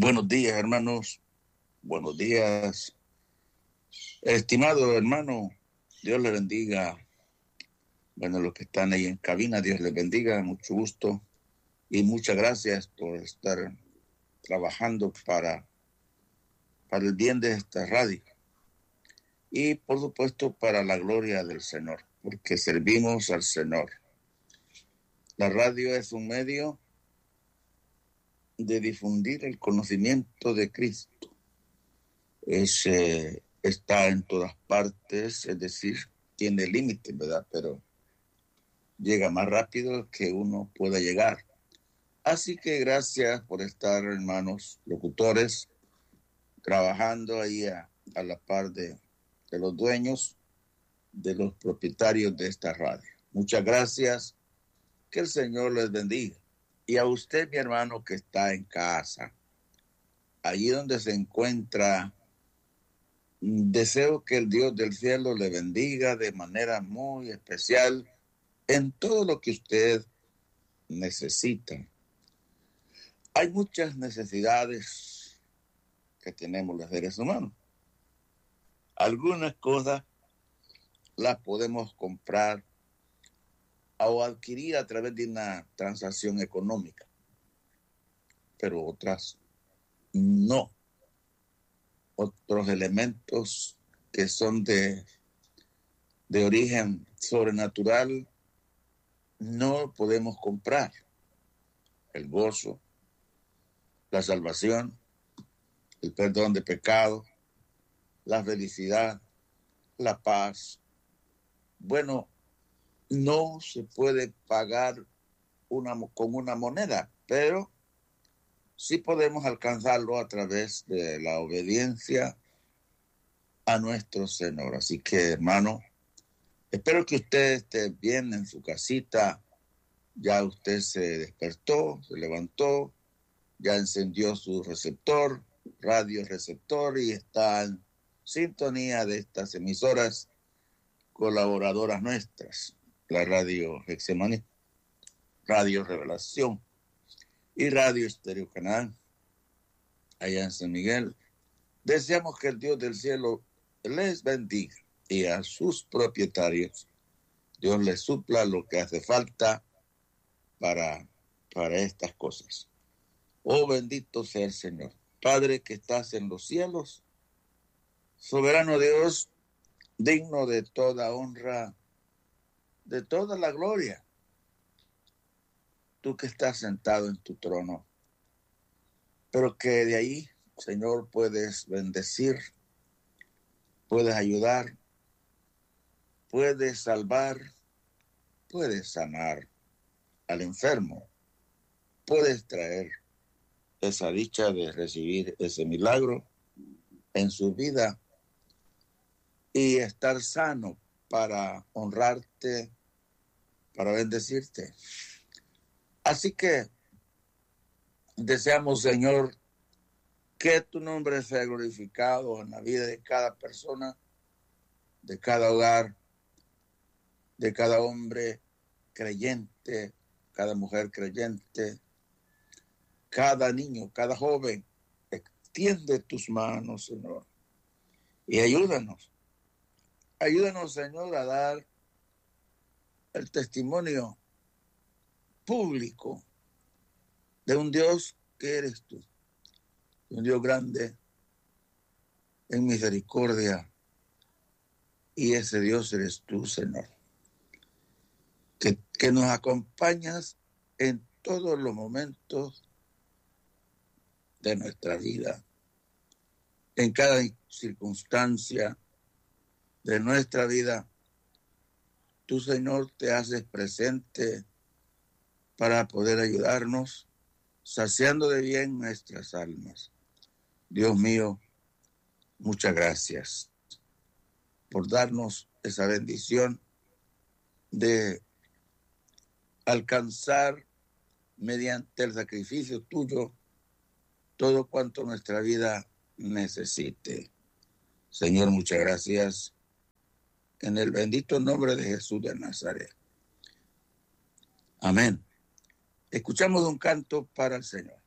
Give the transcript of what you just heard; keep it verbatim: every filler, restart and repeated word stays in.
Buenos días, hermanos. Buenos días. Estimado hermano, Dios le bendiga. Bueno, los que están ahí en cabina, Dios les bendiga. Mucho gusto y muchas gracias por estar trabajando para, para el bien de esta radio. Y por supuesto para la gloria del Señor, porque servimos al Señor. La radio es un medio de difundir el conocimiento de Cristo. Es, eh, está en todas partes, es decir, tiene límites, ¿verdad? Pero llega más rápido que uno pueda llegar. Así que gracias por estar, hermanos locutores, trabajando ahí a, a la par de, de los dueños, de los propietarios de esta radio. Muchas gracias. Que el Señor les bendiga. Y a usted, mi hermano, que está en casa, allí donde se encuentra, deseo que el Dios del cielo le bendiga de manera muy especial en todo lo que usted necesita. Hay muchas necesidades que tenemos los seres humanos. Algunas cosas las podemos comprar o adquirir a través de una transacción económica, pero otras no. Otros elementos que son de, de origen sobrenatural no podemos comprar. El gozo, la salvación, el perdón de pecados, la felicidad, la paz. Bueno, no se puede pagar una, con una moneda, pero sí podemos alcanzarlo a través de la obediencia a nuestro Señor. Así que, hermano, espero que usted esté bien en su casita. Ya usted se despertó, se levantó, ya encendió su receptor, radio receptor, y está en sintonía de estas emisoras colaboradoras nuestras. La Radio Getsemaní, Radio Revelación y Radio Estéreo Canal, allá en San Miguel. Deseamos que el Dios del cielo les bendiga y a sus propietarios Dios les supla lo que hace falta para, para estas cosas. Oh, bendito sea el Señor. Padre que estás en los cielos, soberano Dios, digno de toda honra, de toda la gloria, tú que estás sentado en tu trono, pero que de ahí, Señor, puedes bendecir, puedes ayudar, puedes salvar, puedes sanar al enfermo, puedes traer esa dicha de recibir ese milagro en su vida y estar sano para honrarte, para bendecirte. Así que deseamos, Señor, que tu nombre sea glorificado en la vida de cada persona, de cada hogar, de cada hombre creyente, cada mujer creyente, cada niño, cada joven. Extiende tus manos, Señor, y ayúdanos. Ayúdanos, Señor, a dar el testimonio público de un Dios que eres tú, un Dios grande en misericordia, y ese Dios eres tú, Señor, que, que nos acompañas en todos los momentos de nuestra vida, en cada circunstancia de nuestra vida. Tú, Señor, te haces presente para poder ayudarnos, saciando de bien nuestras almas. Dios mío, muchas gracias por darnos esa bendición de alcanzar mediante el sacrificio tuyo todo cuanto nuestra vida necesite. Señor, muchas gracias. En el bendito nombre de Jesús de Nazaret. Amén. Escuchamos un canto para el Señor.